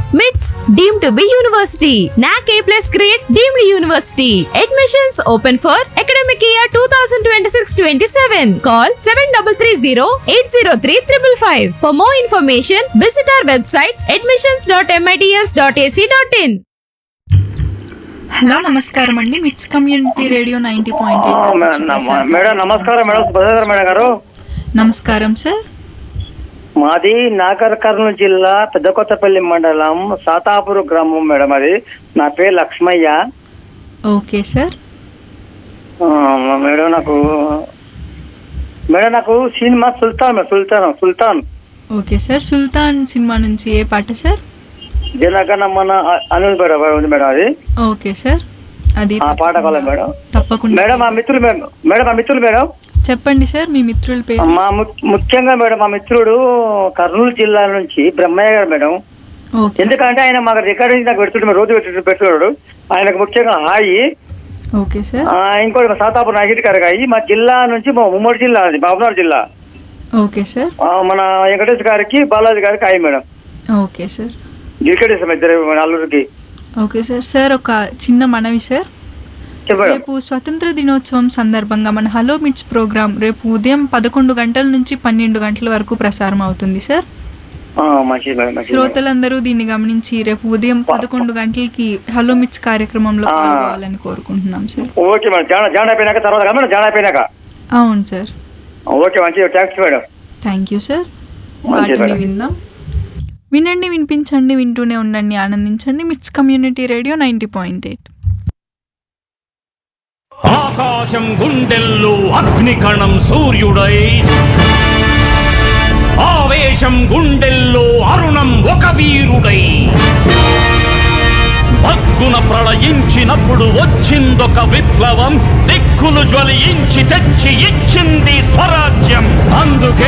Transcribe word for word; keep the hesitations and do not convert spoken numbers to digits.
MITS deemed to be university. N A C A plus grade deemed university. Admissions open for academic year twenty twenty-six twenty-seven. Call seven three three zero eight zero three five five five. For more information, visit our website admissions dot mits dot a c dot in. Hello నమస్కారం అండి, మిట్స్ community radio ninety point eight. Madam నమస్కారం madam, Subhadra madam గారు. నమస్కారం sir. మాది నాగర్ కర్నూలు జిల్లా పెద్దకొత్తపల్లి మండలం సాతాపూర్ గ్రామం మేడం. అది నా పేరు లక్ష్మయ్య. Okay sir. మేడం నాకు మేడం నాకు సినిమా సుల్తాన్ సుల్తాన్ సుల్తాన్ ఓకే సార్. సుల్తాన్ సినిమా నుంచి ఏ పాట సార్? జనగణ మన అనిల్ మేడం ఉంది మేడం. అది ఓకే సార్. అది ఆ పాట కావాలి మేడం. తప్పకుండా మేడం మా మిత్రులు మేడం మేడం మా మిత్రులు మేడం చెప్పండి సార్, మీ మిత్రుల పేరు. మా ముఖ్యంగా మేడం మా మిత్రుడు కర్నూలు జిల్లా నుంచి బ్రహ్మయ్య గారు మేడం. ఎందుకంటే ఆయన మాకు రికార్డింగ్ నాకు పెడుతుంటే రోజు పెట్టు పెట్టున్నాడు. ఆయనకు ముఖ్యంగా హాయి. Okay sir. ఇంకోటి సాతాపూర్ నాగిటి గారు అయ్యి మా జిల్లా నుంచి మా ఉమ్మడి జిల్లా అది బాబునార్ జిల్లా. Okay sir. మన వెంకటేష్ గారికి బాలాజీ గారికి హాయి మేడం. Okay sir. గిరికటేశ్వరం ఇద్దరు అల్లూరికి. Okay sir. సార్ ఒక చిన్న మనవి సార్, రేపు స్వతంత్ర దినోత్సవం సందర్భంగా మన హలో మిట్స్ ప్రోగ్రామ్ రేపు ఉదయం పదకొండు గంటల నుంచి పన్నెండు గంటల వరకు ప్రసారం అవుతుంది సార్. శ్రోతలందరూ దీన్ని గమనించి రేపు ఉదయం పదకొండు గంటలకి హలో మిట్స్ కార్యక్రమంలో పాల్గొవాలని కోరుకుంటున్నాం సార్. అవును సార్. Thank you sir. వాటిని విందాం. వినండి, వినిపించండి, వింటూనే ఉండండి, ఆనందించండి. మిట్స్ community radio ninety point eight. ఆకాశం గుండెల్లో అగ్నికణం సూర్యుడై, ఆవేశం గుండెల్లో అరుణం ఒక వీరుడై, భగ్గున ప్రళయించినప్పుడు వచ్చిందొక విప్లవం, దిక్కులు జ్వలించి తెచ్చి ఇచ్చింది స్వరాజ్యం. అందుకే